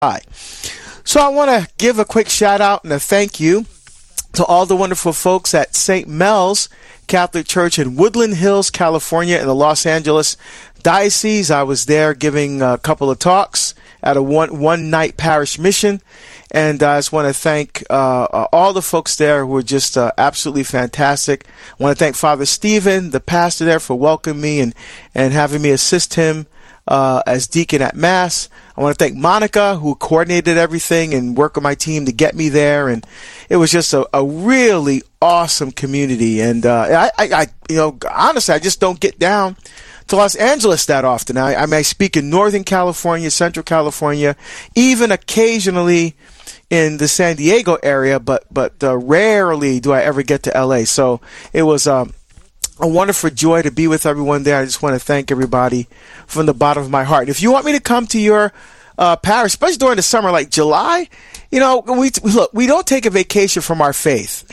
Hi. So I want to give a quick shout out and a thank you to all the wonderful folks at St. Mel's Catholic Church in Woodland Hills, California, in the Los Angeles Diocese. I was there giving a couple of talks at a one night parish mission. And I just want to thank all the folks there who were just absolutely fantastic. I want to thank Father Stephen, the pastor there, for welcoming me and having me assist him as deacon at Mass. I want to thank Monica, who coordinated everything and worked with my team to get me there. And it was just a really awesome community. And I honestly, I just don't get down to Los Angeles that often. I may speak in Northern California, Central California, even occasionally in the San Diego area, but rarely do I ever get to LA. So it was a wonderful joy to be with everyone there. I just want to thank everybody from the bottom of my heart. If you want me to come to your parish, especially during the summer, like July, we don't take a vacation from our faith.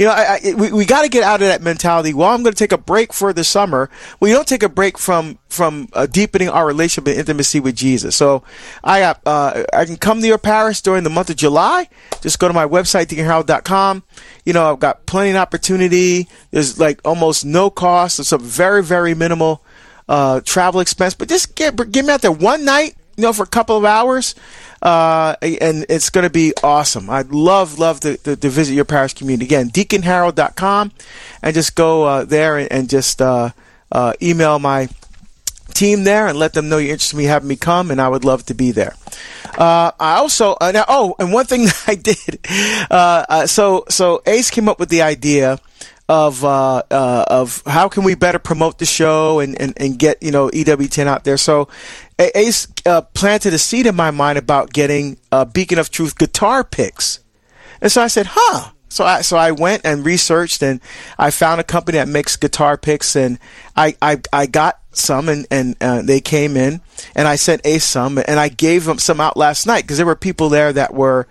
We got to get out of that mentality. Well, I'm going to take a break for the summer. We don't take a break from deepening our relationship and intimacy with Jesus. So I can come to your parish during the month of July. Just go to my website, deaconharold.com. I've got plenty of opportunity. There's like almost no cost. It's a very, very minimal travel expense. But just get me out there one night, for a couple of hours. And it's going to be awesome. I'd love to visit your parish community. Again, deaconharold.com, and just go there and just email my team there and let them know you're interested in me having me come, and I would love to be there. I also and one thing that I did, so Ace came up with the idea of how can we better promote the show and get EWTN out there. So Ace planted a seed in my mind about getting Beacon of Truth guitar picks, and so I said, So I went and researched, and I found a company that makes guitar picks, and I got some, and they came in, and I sent Ace some, and I gave them some out last night because there were people there that were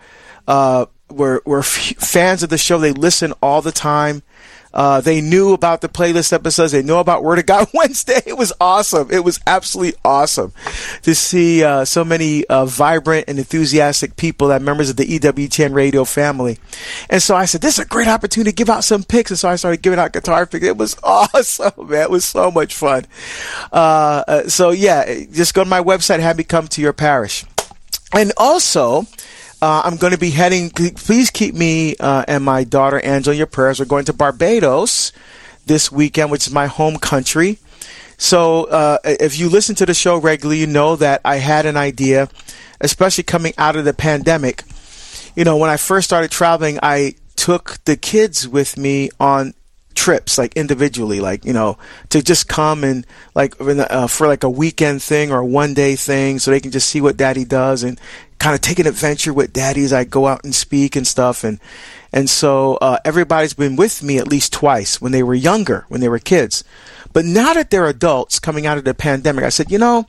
fans of the show. They listen all the time. They knew about the playlist episodes. They know about Word of God Wednesday. It was awesome. It was absolutely awesome to see so many vibrant and enthusiastic people that members of the EWTN radio family. And so I said, this is a great opportunity to give out some picks. And so I started giving out guitar picks. It was awesome, man. It was so much fun. So yeah, just go to my website, have me come to your parish. And also, I'm going to be heading, please keep me and my daughter Angela in your prayers. We're going to Barbados this weekend, which is my home country. So if you listen to the show regularly, you know that I had an idea, especially coming out of the pandemic. When I first started traveling, I took the kids with me on trips, like individually, to just come and for like a weekend thing or a one-day thing, so they can just see what Daddy does and kind of take an adventure with Daddy as I go out and speak and stuff. And so everybody's been with me at least twice when they were younger, when they were kids. But now that they're adults coming out of the pandemic, I said,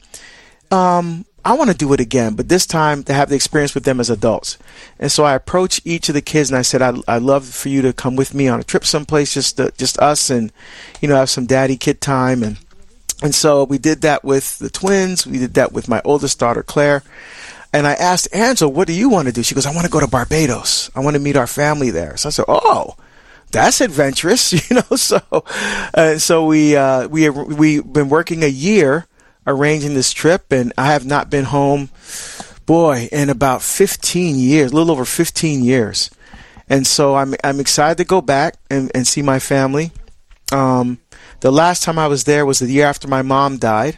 I want to do it again, but this time to have the experience with them as adults. And so I approached each of the kids and I said, I'd love for you to come with me on a trip someplace, just us, and have some daddy kid time. And so we did that with the twins. We did that with my oldest daughter, Claire. And I asked Angela, what do you want to do? She goes, I want to go to Barbados. I want to meet our family there. So I said, oh, that's adventurous, So we've been working a year arranging this trip, and I have not been home, in about 15 years, a little over 15 years. And so I'm excited to go back and see my family. The last time I was there was the year after my mom died.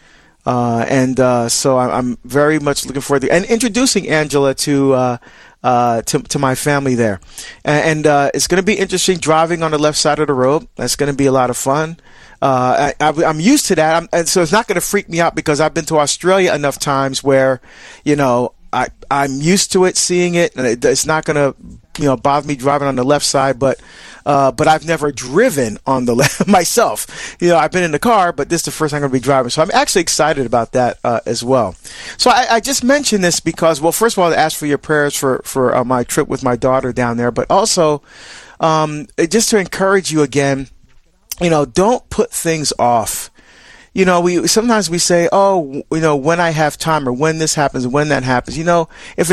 So I'm very much looking forward to and introducing Angela to my family there. And it's going to be interesting driving on the left side of the road. That's going to be a lot of fun. I'm used to that. And so it's not going to freak me out because I've been to Australia enough times where, I'm used to it, seeing it, and it's not going to, bother me driving on the left side, but I've never driven on the left myself. I've been in the car, but this is the first time I'm going to be driving. So I'm actually excited about that as well. So I just mentioned this because, well, first of all, to ask for your prayers for my trip with my daughter down there, but also just to encourage you again, don't put things off. we sometimes we say, oh, when I have time, or when this happens, when that happens. If